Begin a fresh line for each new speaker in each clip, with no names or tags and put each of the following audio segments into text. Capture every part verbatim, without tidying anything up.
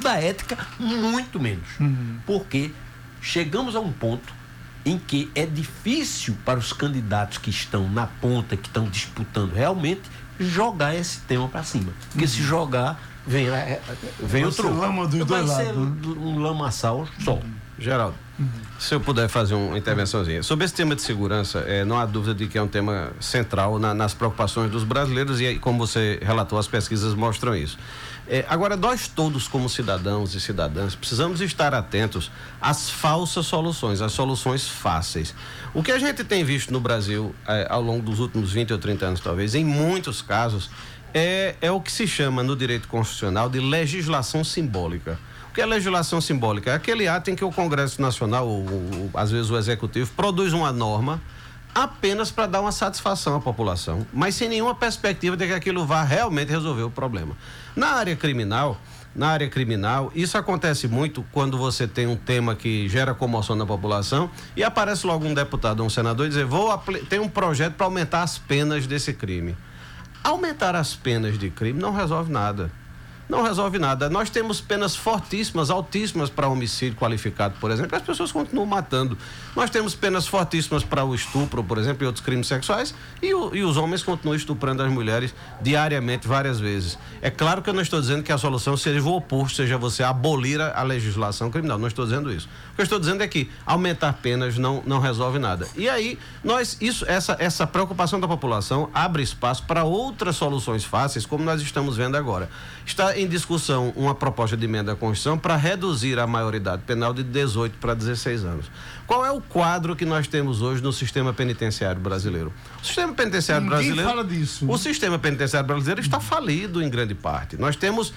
da ética, muito menos. Uhum. Porque chegamos a um ponto em que é difícil para os candidatos que estão na ponta, que estão disputando realmente, jogar esse tema para cima. Porque uhum. se jogar, vem, vem o troco.
Lama dos
vai
dois
ser
lados.
um lamaçal só.
Uhum. Geraldo, uhum. se eu puder fazer uma intervençãozinha. Sobre esse tema de segurança, é, não há dúvida de que é um tema central na, nas preocupações dos brasileiros e, como você relatou, as pesquisas mostram isso. É, agora, nós todos, como cidadãos e cidadãs, precisamos estar atentos às falsas soluções, às soluções fáceis. O que a gente tem visto no Brasil, é, ao longo dos últimos vinte ou trinta anos, talvez, em muitos casos, é, é o que se chama no direito constitucional de legislação simbólica. O que é legislação simbólica? É aquele ato em que o Congresso Nacional, ou, ou às vezes o Executivo, produz uma norma apenas para dar uma satisfação à população, mas sem nenhuma perspectiva de que aquilo vá realmente resolver o problema. Na área criminal, na área criminal, isso acontece muito quando você tem um tema que gera comoção na população e aparece logo um deputado ou um senador e dizer, vou tem um projeto para aumentar as penas desse crime. Aumentar as penas de crime não resolve nada. Não resolve nada. Nós temos penas fortíssimas, altíssimas para homicídio qualificado, por exemplo, e as pessoas continuam matando. Nós temos penas fortíssimas para o estupro, por exemplo, e outros crimes sexuais, e, o, e os homens continuam estuprando as mulheres diariamente, várias vezes. É claro que eu não estou dizendo que a solução seja o oposto, seja você abolir a, a legislação criminal, não estou dizendo isso. O que eu estou dizendo é que aumentar penas não, não resolve nada. E aí, nós, isso, essa, essa preocupação da população abre espaço para outras soluções fáceis, como nós estamos vendo agora. Está em discussão uma proposta de emenda à Constituição para reduzir a maioridade penal de dezoito para dezesseis anos. Qual é o quadro que nós temos hoje no sistema penitenciário brasileiro? O sistema penitenciário
Ninguém
brasileiro...
fala disso.
O sistema penitenciário brasileiro está falido em grande parte. Nós temos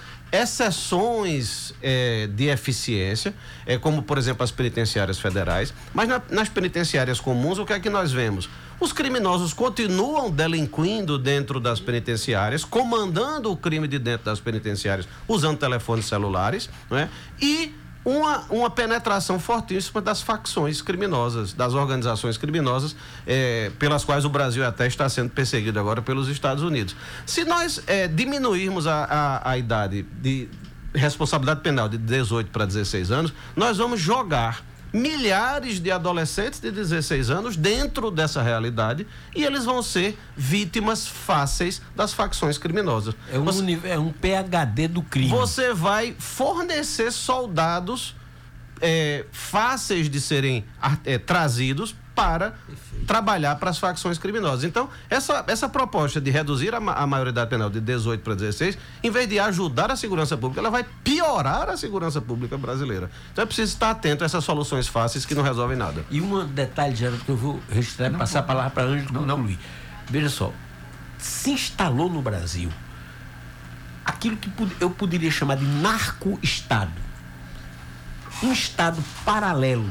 exceções é, de eficiência, é, como, por exemplo, as penitenciárias federais, mas na, nas penitenciárias comuns, o que é que nós vemos? Os criminosos continuam delinquindo dentro das penitenciárias, comandando o crime de dentro das penitenciárias, usando telefones celulares, não é? E uma, uma penetração fortíssima das facções criminosas, das organizações criminosas, eh, pelas quais o Brasil até está sendo perseguido agora pelos Estados Unidos. Se nós eh, diminuirmos a, a, a idade de responsabilidade penal de dezoito para dezesseis anos, nós vamos jogar milhares de adolescentes de dezesseis anos dentro dessa realidade e eles vão ser vítimas fáceis das facções criminosas.
É um, você, é um P H D do crime.
Você vai fornecer soldados é, fáceis de serem é, trazidos para Perfeito. trabalhar para as facções criminosas. Então, essa, essa proposta de reduzir a, a maioridade penal de dezoito para dezesseis, em vez de ajudar a segurança pública, ela vai piorar a segurança pública brasileira. Então, é preciso estar atento a essas soluções fáceis que não resolvem nada.
E um detalhe, Geraldo, que eu vou registrar e passar a palavra para Ângelo, não, não, Luiz. Veja só, se instalou no Brasil aquilo que eu poderia chamar de narco-estado. Um estado paralelo,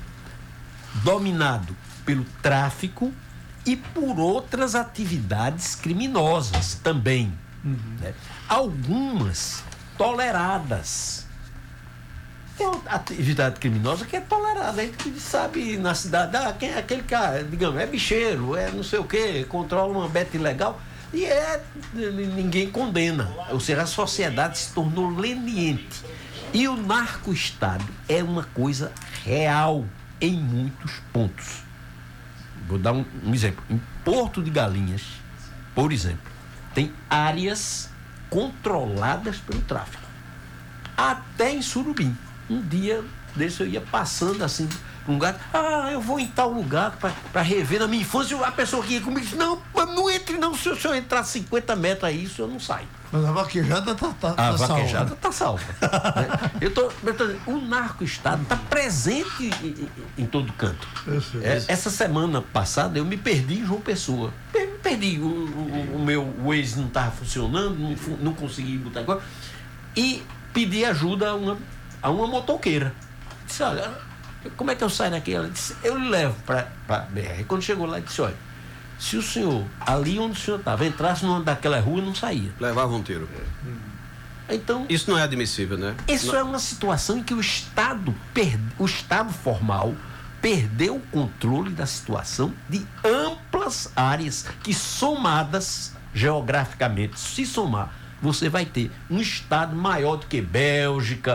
dominado pelo tráfico e por outras atividades criminosas também. Uhum. Né? Algumas toleradas. Tem uma atividade criminosa que é tolerada. A gente sabe na cidade, ah, quem é aquele cara, digamos, é bicheiro, é não sei o quê, controla uma beta ilegal e é, ninguém condena. Ou seja, a sociedade se tornou leniente. E o narco-estado é uma coisa real em muitos pontos. Vou dar um, um exemplo. Em Porto de Galinhas, por exemplo, tem áreas controladas pelo tráfico. Até em Surubim. Um dia desse eu ia passando assim, um lugar, ah, eu vou em tal lugar para rever na minha infância. A pessoa que ia comigo disse, não, não entre não, se eu, se eu entrar cinquenta metros aí, isso eu não saio.
Mas a vaquejada tá, tá, tá
a
salva.
A vaquejada tá salva. Né? eu, tô, eu tô dizendo, o narco-estado está presente em, em, em todo canto. É, essa semana passada eu me perdi em João Pessoa. Me perdi, o, o, o meu Waze não estava funcionando, não, não consegui botar agora. E pedi ajuda a uma, a uma motoqueira. Disse, olha, como é que eu saio daqui? Ela disse, eu lhe levo para a B R. Quando chegou lá, disse, olha, se o senhor, ali onde o senhor estava, entrasse numa daquela rua, não saía.
Levava um tiro.
Então,
isso não é admissível, né?
Isso não é uma situação em que o Estado, perde, o Estado formal perdeu o controle da situação de amplas áreas que, somadas geograficamente, se somar, você vai ter um Estado maior do que Bélgica,